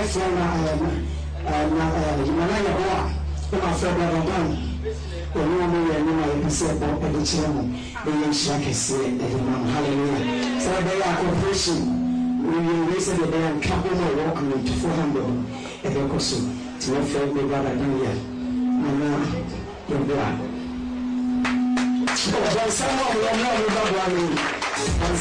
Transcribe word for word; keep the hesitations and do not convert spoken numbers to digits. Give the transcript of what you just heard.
from Himalaya Boa, in our February one. When you are moving, you can say about the channel, the young shack is saying, hallelujah. So they are cooperation. We will listen to them, couple more walking to four hundred. And they go so to your friend, my brother, Daniel. And now, you're there. So, someone will know about one.